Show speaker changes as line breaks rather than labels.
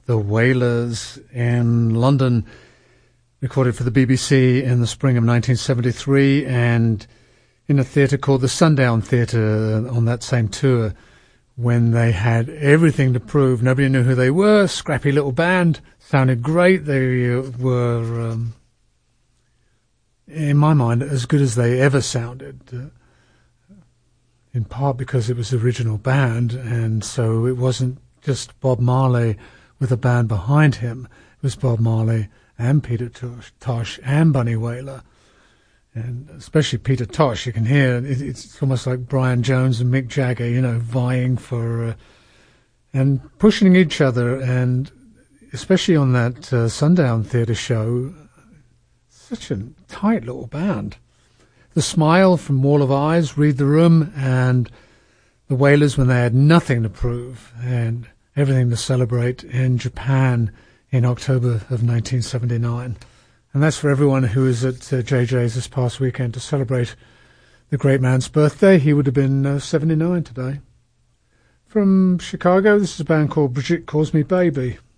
the Wailers in London, recorded for the BBC in the spring of 1973 and in a theatre called the Sundown Theatre on that same tour, when they had everything to prove. Nobody knew who they were. Scrappy little band. Sounded great. They were, in my mind, as good as they ever sounded. In part because it was the original band, and so it wasn't just Bob Marley with a band behind him. It was Bob Marley and Peter Tosh and Bunny Wailer. And especially Peter Tosh, you can hear it's almost like Brian Jones and Mick Jagger, vying for and pushing each other. And especially on that Sundown Theatre show, such a tight little band. The Smile from Wall of Eyes, Read the Room, and the Wailers when they had nothing to prove and everything to celebrate in Japan in October of 1979. And that's for everyone who was at JJ's this past weekend to celebrate the great man's birthday. He would have been 79 today. From Chicago, this is a band called Brigitte Calls Me Baby.